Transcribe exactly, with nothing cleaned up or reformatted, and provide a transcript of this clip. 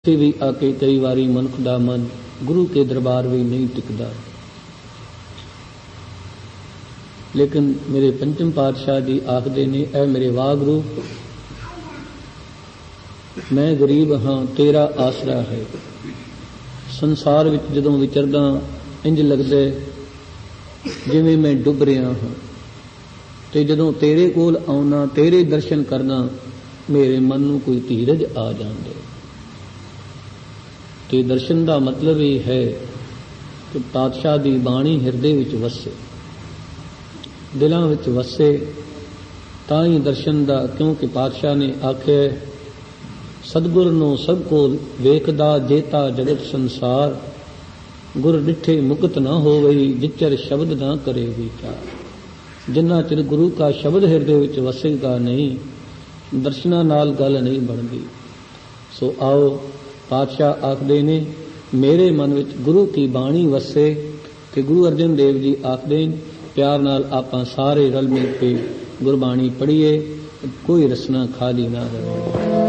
भी आके कई बारी मनुख दा मन गुरु के दरबार भी नहीं टिकदा, लेकिन मेरे पंचम पातशाह जी आखदे ने, ऐ मेरे वागुरु मैं गरीब हाँ तेरा आसरा है। संसार विच जदों विचरदा इंज लगदा जिवें मैं डुब रहा हाँ, ते जदों तेरे कोल आउना तेरे दर्शन करना मेरे मन नूं कोई धीरज आ जांदी। ते दर्शन का मतलब ये है कि पातशाह की बाणी हिरदे विच वसे, दिलों विच वसे, तां ही दर्शन का। क्योंकि पातशाह ने आखे सतगुर नो सब को वेखदा जेता जगत संसार, गुर डिठे मुकत ना हो गई जिचर शब्द ना करे विचार। जिन्ना चिर गुरु का शब्द हिरदे विच वसेगा नहीं, दर्शना नाल गल नहीं बनती। सो आओ पातशाह आखदे ने मेरे मन विच गुरु की बाणी वसे। कि गुरु अर्जन देव जी आखदे प्यार नाल आपां सारे रल मिल के गुरबाणी पढ़ीए, कोई रसना खाली ना रहे।